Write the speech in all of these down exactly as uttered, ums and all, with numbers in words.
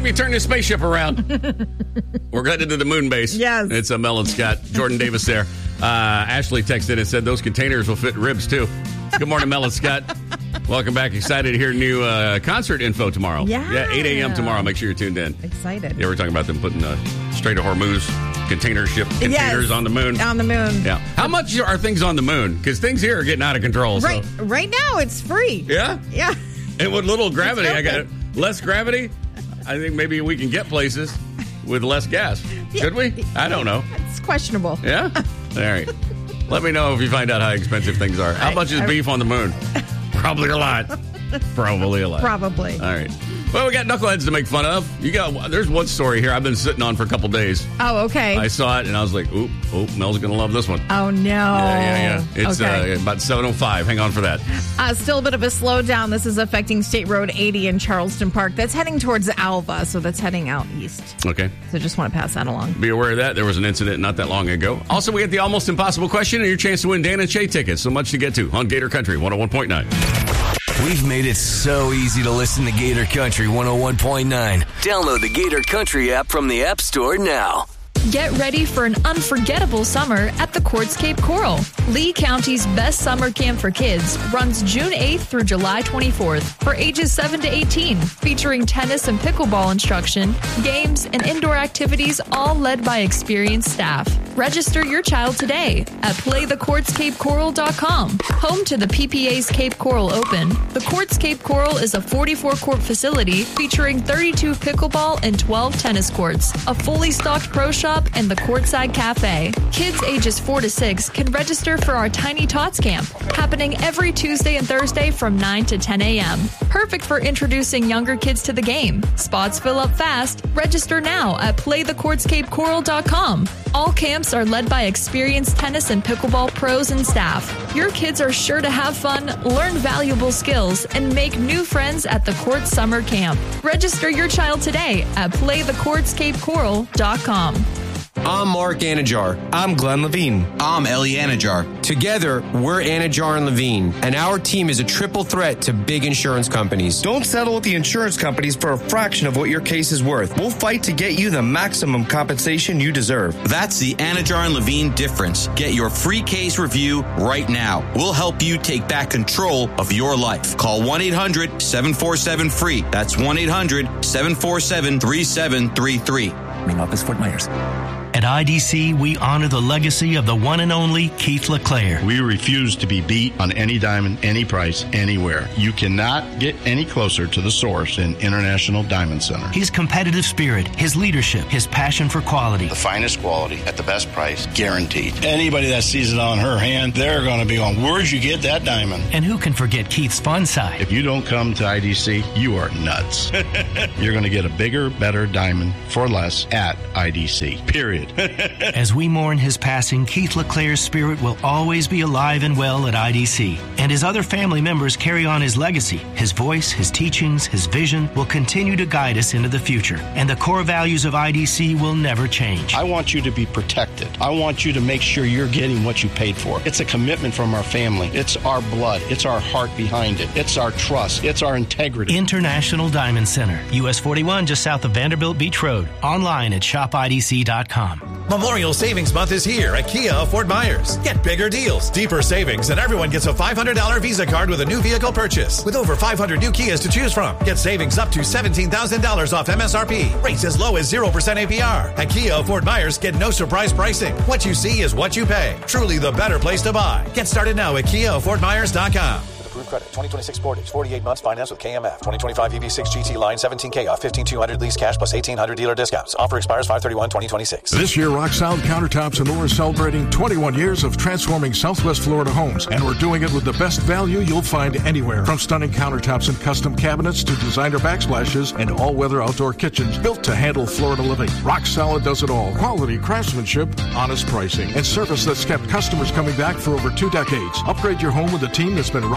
time you turn this spaceship around. We're headed to the moon base. Yes. It's a Mel and Scott. Jordan Davis there. Uh, Ashley texted and said those containers will fit ribs, too. Good morning, Mel and Scott. Welcome back. Excited to hear new uh, concert info tomorrow. Yeah. Yeah, eight a.m. tomorrow. Make sure you're tuned in. Excited. Yeah, we're talking about them putting uh, Strait of Hormuz container ship containers yes. on the moon. On the moon. Yeah. How much are things on the moon? Because things here are getting out of control. Right, so. right now, it's free. Yeah? Yeah. And with little gravity, I got less gravity. I think maybe we can get places with less gas. Yeah. Could we? I don't know. It's questionable. Yeah? All right. Let me know if you find out how expensive things are. How much is beef on the moon? Probably a lot. Probably a lot. Probably. All right. Well, we got knuckleheads to make fun of. You got. There's one story here I've been sitting on for a couple days. Oh, okay. I saw it and I was like, "Oop, oh, Mel's gonna love this one." Oh no. Yeah, yeah, yeah. It's okay. uh, about seven oh five. Hang on for that. Uh, still a bit of a slowdown. This is affecting State Road eighty in Charleston Park. That's heading towards Alva, so that's heading out east. Okay. So just want to pass that along. Be aware of that. There was an incident not that long ago. Also, we get the almost impossible question and your chance to win Dan and Shay tickets. So much to get to on Gator Country one oh one point nine. We've made it so easy to listen to Gator Country one oh one point nine. Download the Gator Country app from the App Store now. Get ready for an unforgettable summer at the Quartz Cape Coral. Lee County's best summer camp for kids runs June eighth through July twenty-fourth for ages seven to eighteen, featuring tennis and pickleball instruction, games, and indoor activities, all led by experienced staff. Register your child today at play the quartz cape coral dot com. Home to the P P A's Cape Coral Open, the Quartz Cape Coral is a forty-four court facility featuring thirty-two pickleball and twelve tennis courts, a fully stocked pro shop, and the Courtside Cafe. Kids ages four to six can register for our Tiny Tots Camp, happening every Tuesday and Thursday from nine to ten a.m. Perfect for introducing younger kids to the game. Spots fill up fast. Register now at play the quartz cape coral dot com. All camps are led by experienced tennis and pickleball pros and staff. Your kids are sure to have fun, learn valuable skills, and make new friends at the Quartz Summer Camp. Register your child today at play the quartz cape coral dot com. I'm Mark Anajar. I'm Glenn Levine. I'm Ellie Anajar. Together, we're Anajar and Levine, and our team is a triple threat to big insurance companies. Don't settle with the insurance companies for a fraction of what your case is worth. We'll fight to get you the maximum compensation you deserve. That's the Anajar and Levine difference. Get your free case review right now. We'll help you take back control of your life. Call one eight hundred seven four seven free. That's one eight hundred seven four seven three seven three three. Main office, Fort Myers. At I D C, we honor the legacy of the one and only Keith LeClaire. We refuse to be beat on any diamond, any price, anywhere. You cannot get any closer to the source than International Diamond Center. His competitive spirit, his leadership, his passion for quality. The finest quality at the best price, guaranteed. Anybody that sees it on her hand, they're going to be on, where'd you get that diamond? And who can forget Keith's fun side? If you don't come to I D C, you are nuts. You're going to get a bigger, better diamond for less at I D C, period. As we mourn his passing, Keith LeClaire's spirit will always be alive and well at I D C. And his other family members carry on his legacy. His voice, his teachings, his vision will continue to guide us into the future. And the core values of I D C will never change. I want you to be protected. I want you to make sure you're getting what you paid for. It's a commitment from our family. It's our blood. It's our heart behind it. It's our trust. It's our integrity. International Diamond Center, U S forty-one, just south of Vanderbilt Beach Road. Online at shop I D C dot com. Memorial Savings Month is here at Kia of Fort Myers. Get bigger deals, deeper savings, and everyone gets a five hundred dollars Visa card with a new vehicle purchase. With over five hundred new Kias to choose from, get savings up to seventeen thousand dollars off M S R P. Rates as low as zero percent A P R. At Kia of Fort Myers, get no surprise pricing. What you see is what you pay. Truly the better place to buy. Get started now at kia of fort myers dot com. Approved credit. twenty twenty-six Sportage. forty-eight months finance with K M F. twenty twenty-five E V six G T line seventeen K off. fifteen thousand two hundred lease cash plus eighteen hundred dealer discounts. Offer expires five thirty-one twenty twenty-six. This year, Rock Solid Countertops and More is celebrating twenty-one years of transforming Southwest Florida homes. And we're doing it with the best value you'll find anywhere. From stunning countertops and custom cabinets to designer backsplashes and all-weather outdoor kitchens built to handle Florida living. Rock Solid does it all. Quality craftsmanship, honest pricing, and service that's kept customers coming back for over two decades. Upgrade your home with a team that's been rock solid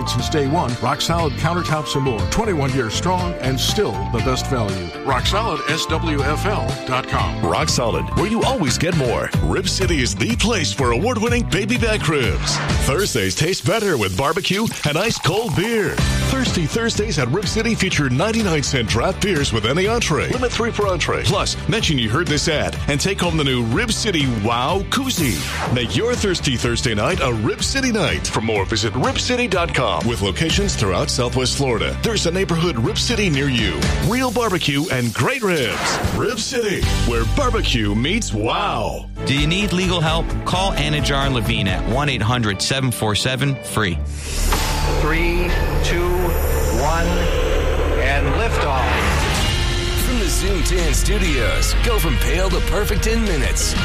made since day one. Rock Solid Countertops and More. twenty-one years strong and still the best value. Rock Solid S W F L dot com. Rock Solid, where you always get more. Rib City is the place for award-winning baby back ribs. Thursdays taste better with barbecue and ice cold beer. Thirsty Thursdays at Rib City feature ninety-nine cent draft beers with any entree. Limit three per entree. Plus, mention you heard this ad and take home the new Rib City Wow Koozie. Make your Thirsty Thursday night a Rib City night. For more, visit rib city dot com. With locations throughout Southwest Florida, there's a neighborhood Rib City near you. Real barbecue and great ribs. Rib City, where barbecue meets wow. Do you need legal help? Call Anajar and Levine at one eight hundred seven four seven free. Three, two, one, and liftoff. From the Zoom ten studios, go from pale to perfect in minutes.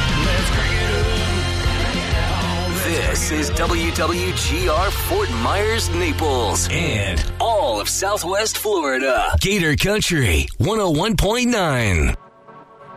This is W W G R Fort Myers, Naples, and all of Southwest Florida. Gator Country one oh one point nine.